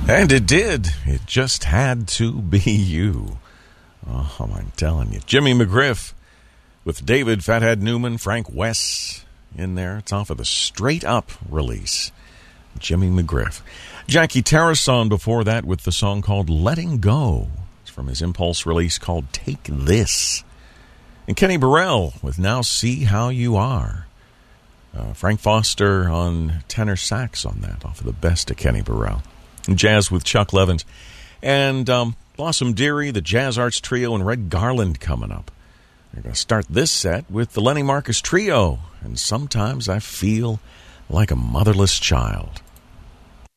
And it did. It just had to be you. Oh, I'm telling you. Jimmy McGriff with David Fathead Newman, Frank West in there. It's off of the Straight Up release. Jimmy McGriff. Jackie Tarasson before that with the song called Letting Go. It's from his Impulse release called Take This. And Kenny Burrell with Now See How You Are. Frank Foster on tenor sax on that, off of the best of Kenny Burrell. And jazz with Chuck Levins. And Blossom Dearie, the Jazz Arts Trio, and Red Garland coming up. We're going to start this set with the Lenny Marcus Trio. And Sometimes I Feel Like a Motherless Child.